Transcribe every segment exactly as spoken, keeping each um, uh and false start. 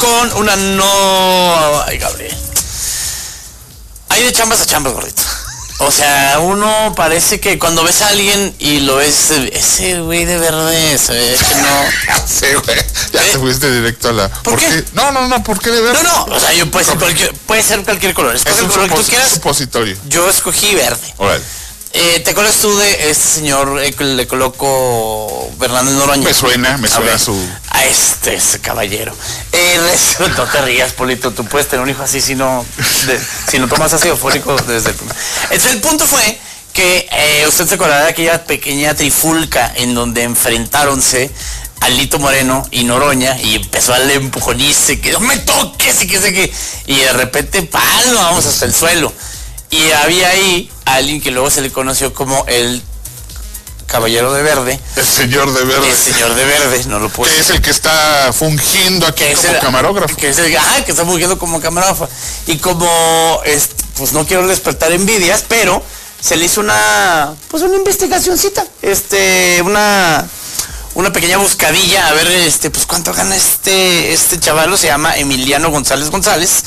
con una no... Ay, Gabriel. Hay de chambas a chambas, gordito. O sea, uno parece que cuando ves a alguien y lo ves, ese güey de verde, se ve que no... Sí, güey, ya ¿Eh? te fuiste directo a la... ¿Por, ¿Por qué? qué? No, no, no, ¿por qué de verde? No, no, o sea, yo puede ser cualquier, puede ser cualquier color. Escoge Es el un color que tú quieras. supositorio. Yo escogí verde. Órale. Eh, ¿Te acuerdas tú de este señor eh, que le coloco Fernández Noroña? Me suena, me suena su... A este, ese caballero. Eh, no te rías, Polito, tú puedes tener un hijo así si no, de, si no tomas ácido fólico desde el... Entonces el punto fue que eh, usted se acordará de aquella pequeña trifulca en donde enfrentáronse Alito Moreno y Noroña y empezó a darle empujonice, que no me toques y que sé que... Y de repente, palo, vamos hasta el suelo. Y había ahí alguien que luego se le conoció como el caballero de verde. El señor de verde. El señor de verde, no lo puedo Que es el que está fungiendo aquí como el, camarógrafo. Que es el ah, que está fungiendo como camarógrafo. Y como, es, pues no quiero despertar envidias, pero se le hizo una, pues una investigacioncita, este, una... una pequeña buscadilla a ver este pues cuánto gana este este chavalo. Se llama Emiliano González González,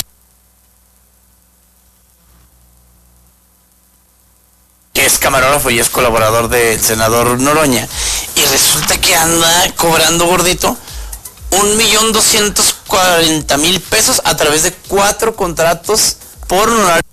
que es camarógrafo y es colaborador del senador Noroña, y resulta que anda cobrando, gordito, un millón doscientos cuarenta mil pesos a través de cuatro contratos por honorario